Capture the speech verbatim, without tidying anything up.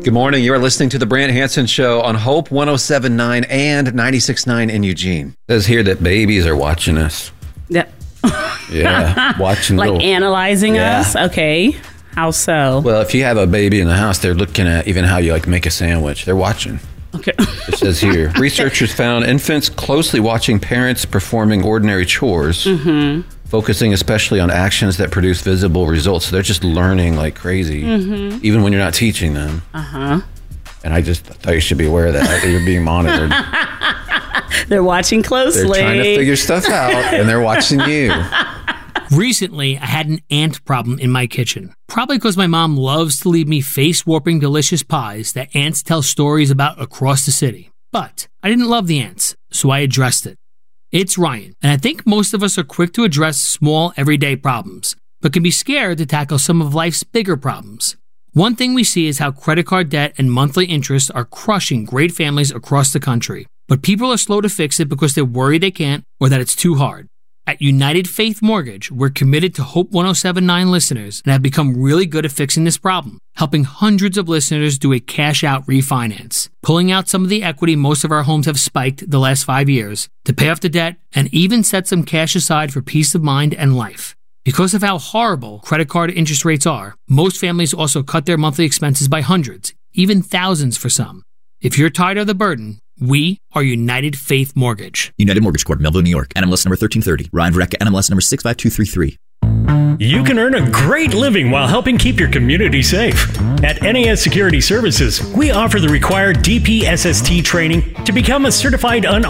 Good morning. You are listening to the Brant Hansen Show on Hope one oh seven point nine and ninety-six point nine in Eugene. It says here that babies are watching us. Yeah. Yeah, watching like little, analyzing yeah. us? Okay. How so? Well, if you have a baby in the house, they're looking at even how you like make a sandwich. They're watching. Okay. It says here, researchers found infants closely watching parents performing ordinary chores, mm-hmm. focusing especially on actions that produce visible results. So they're just learning like crazy, mm-hmm. even when you're not teaching them. Uh-huh. And I just thought you should be aware of that, that you're being monitored. They're watching closely. They're trying to figure stuff out, and they're watching you. Recently, I had an ant problem in my kitchen. Probably because my mom loves to leave me face-warping delicious pies that ants tell stories about across the city. But I didn't love the ants, so I addressed it. It's Ryan, and I think most of us are quick to address small, everyday problems, but can be scared to tackle some of life's bigger problems. One thing we see is how credit card debt and monthly interest are crushing great families across the country. But people are slow to fix it because they're worried they can't or that it's too hard. At United Faith Mortgage, we're committed to Hope one oh seven point nine listeners and have become really good at fixing this problem, helping hundreds of listeners do a cash-out refinance, pulling out some of the equity most of our homes have spiked the last five years to pay off the debt and even set some cash aside for peace of mind and life. Because of how horrible credit card interest rates are, most families also cut their monthly expenses by hundreds, even thousands for some. If you're tired of the burden, we are United Faith Mortgage. United Mortgage Corp, Melville, New York. N M L S number thirteen thirty. Ryan Verrecka, N M L S number six five two three three. You can earn a great living while helping keep your community safe. At N A S Security Services, we offer the required D P S S T training to become a certified unarmed